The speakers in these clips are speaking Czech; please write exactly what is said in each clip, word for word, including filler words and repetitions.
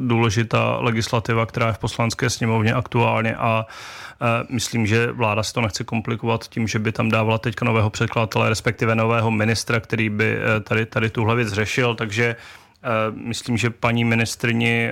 důležitá legislativa, která je v poslanecké sněmovně aktuálně a myslím, že vláda si to nechce komplikovat tím, že by tam dávala teďka nového předkladatele, respektive nového ministra, který by tady, tady tuhle věc řešil, takže myslím, že paní ministryni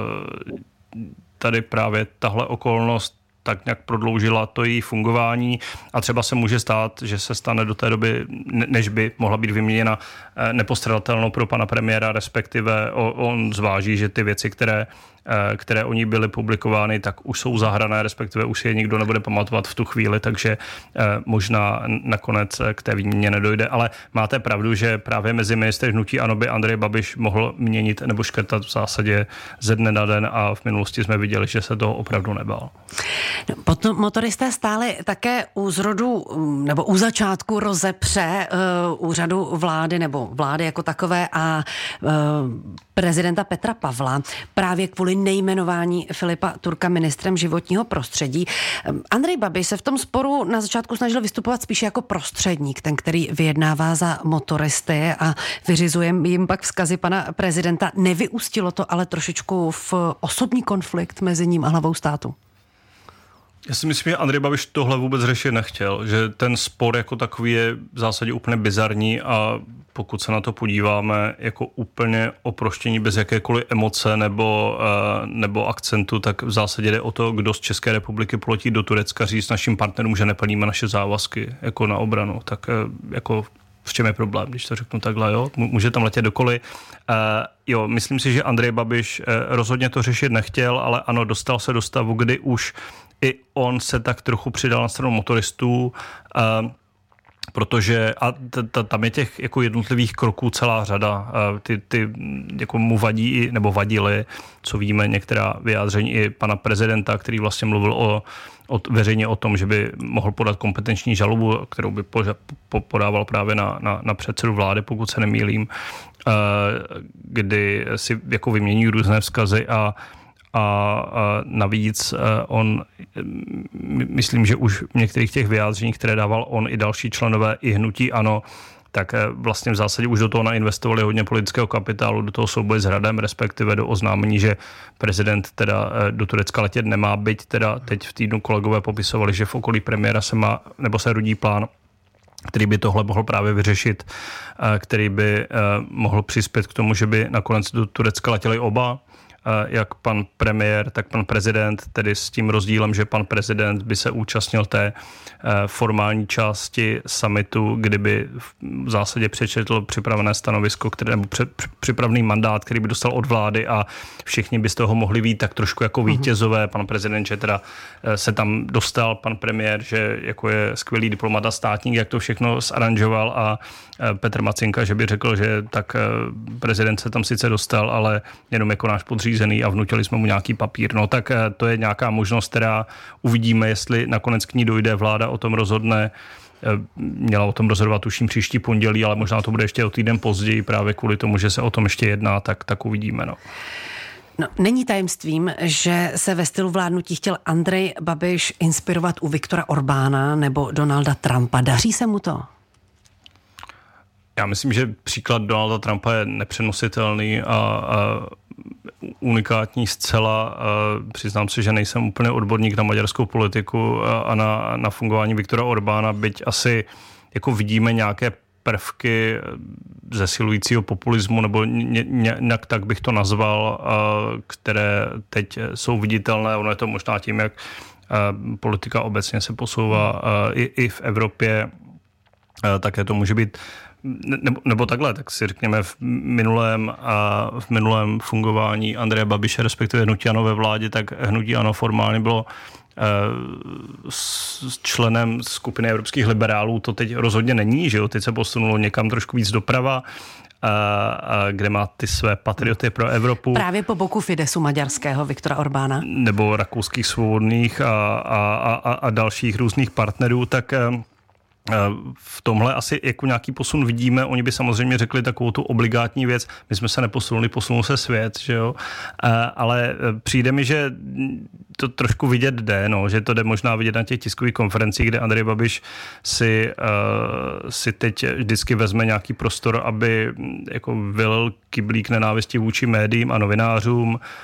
tady právě tahle okolnost tak nějak prodloužila to její fungování a třeba se může stát, že se stane do té doby, než by mohla být vyměněna, nepostradatelnou pro pana premiéra, respektive on zváží, že ty věci, které které o ní byly publikovány, tak už jsou zahrané, respektive už si je nikdo nebude pamatovat v tu chvíli, takže možná nakonec k té výměně nedojde. Ale máte pravdu, že právě mezi ministry hnutí ANO by Andrej Babiš mohl měnit nebo škrtat v zásadě ze dne na den a v minulosti jsme viděli, že se toho opravdu nebál. No, potom motoristé stáli také u zrodu nebo u začátku rozepře uh, úřadu vlády nebo vlády jako takové a uh, prezidenta Petra Pavla právě kvůli nejmenování Filipa Turka ministrem životního prostředí. Andrej Babiš se v tom sporu na začátku snažil vystupovat spíše jako prostředník, ten, který vyjednává za motoristy a vyřizuje jim pak vzkazy pana prezidenta. Nevyústilo to ale trošičku v osobní konflikt mezi ním a hlavou státu? Já si myslím, že Andrej Babiš tohle vůbec řešit nechtěl, že ten spor jako takový je v zásadě úplně bizarní a pokud se na to podíváme jako úplně oproštění bez jakékoliv emoce nebo, nebo akcentu, tak v zásadě jde o to, kdo z České republiky poletí do Turecka říct našim partnerům, že neplníme naše závazky jako na obranu. Tak jako v čem je problém, když to řeknu takhle, jo? Může tam letět dokoliv. Uh, jo, myslím si, že Andrej Babiš uh, rozhodně to řešit nechtěl, ale ano, dostal se do stavu, kdy už i on se tak trochu přidal na stranu motoristů, uh, protože a t, t, tam je těch jako jednotlivých kroků celá řada. Ty, ty jako mu vadí i, nebo vadily, co víme, některá vyjádření i pana prezidenta, který vlastně mluvil o, o, veřejně o tom, že by mohl podat kompetenční žalobu, kterou by po, po, podával právě na, na, na předsedu vlády, pokud se nemýlím, kdy si jako vymění různé vzkazy a a navíc on, myslím, že už v některých těch vyjádřeních, které dával on i další členové i hnutí ANO, tak vlastně v zásadě už do toho nainvestovali hodně politického kapitálu, do toho souboje s Hradem, respektive do oznámení, že prezident teda do Turecka letět nemá, byť teda teď v týdnu kolegové popisovali, že v okolí premiéra se má, nebo se rodí plán, který by tohle mohl právě vyřešit, který by mohl přispět k tomu, že by nakonec do Turecka letěli oba, jak pan premiér, tak pan prezident, tedy s tím rozdílem, že pan prezident by se účastnil té formální části summitu, kdyby v zásadě přečetl připravené stanovisko, které, nebo připravený mandát, který by dostal od vlády a všichni by z toho mohli být tak trošku jako vítězové. Pan prezident, že teda se tam dostal, pan premiér, že jako je skvělý diplomat a státník, jak to všechno zaranžoval a Petr Macinka, že by řekl, že tak prezident se tam sice dostal, ale jenom jako náš podřízený a vnutili jsme mu nějaký papír. No tak to je nějaká možnost, která uvidíme, jestli nakonec k ní dojde, vláda o tom rozhodne. Měla o tom rozhodovat tuším příští pondělí, ale možná to bude ještě o týden později právě kvůli tomu, že se o tom ještě jedná, tak, tak uvidíme. No. No, není tajemstvím, že se ve stylu vládnutí chtěl Andrej Babiš inspirovat u Viktora Orbána nebo Donalda Trumpa. Daří se mu to? Já myslím, že příklad Donalda Trumpa je nepřenositelný a, a unikátní zcela. A přiznám se, že nejsem úplně odborník na maďarskou politiku a, a na, na fungování Viktora Orbána, byť asi jako vidíme nějaké prvky zesilujícího populismu, nebo ně, nějak tak bych to nazval, a, které teď jsou viditelné. Ono je to možná tím, jak a, politika obecně se posouvá a, i, i v Evropě. A, také to může být Nebo, nebo takhle, tak si řekněme v minulém, a v minulém fungování Andreje Babiše, respektive hnutí ANO ve vládě, tak hnutí ANO formálně bylo e, s členem skupiny evropských liberálů, to teď rozhodně není, že jo, teď se posunulo někam trošku víc doprava, a, a kde má ty své patrioty pro Evropu. Právě po boku Fidesu maďarského Viktora Orbána. Nebo rakouských svobodných a, a, a, a dalších různých partnerů, tak v tomhle asi jako nějaký posun vidíme. Oni by samozřejmě řekli takovou tu obligátní věc. My jsme se neposunuli, posunul se svět, že jo. Ale přijde mi, že to trošku vidět jde, no, že to jde možná vidět na těch tiskových konferencích, kde Andrej Babiš si, uh, si teď vždycky vezme nějaký prostor, aby jako vylil kyblík nenávisti vůči médiím a novinářům,